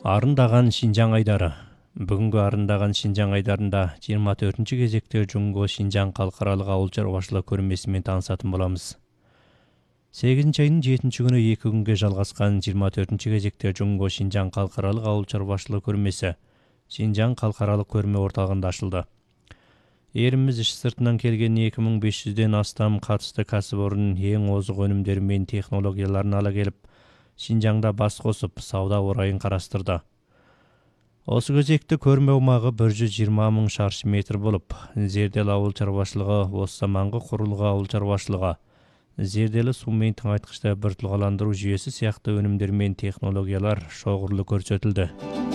Арындаган Шинжаң айдары. Бүгүнкү арындаган Шинжаң айдарында 24-чү кезекте Жумго Шинжаң калкаралык ауыл чарбашылык көрмеси менен таанышатын болобуз. 8 айдын 7 күнү 2 күнгө жалгаскан 24-чү кезекте Жумго Шинжаң калкаралык ауыл чарбашылык көрмеси Шинжаң калкаралык көрмө орталыгында ачылды. Элибиз иш сыртынан келген 2500ден астам катышты кәсіпорын эң озук өнүмдөрү менен технологияларын ала келип, Шинжаңда бас косуп, сауда орайын караштырды. Осы кезекте көрмө аумагы 120 000 шаршы метр болуп, зерделі ауыл чарбашылыгы, осы заманғы курулган ауыл чарбашылыгы, зерделі суу менен тыңайткычты бир тулгаландыруу жүйөсү сыяктуу өнүмдөр менен технологиялар шоғырлы көрсөтүлдү.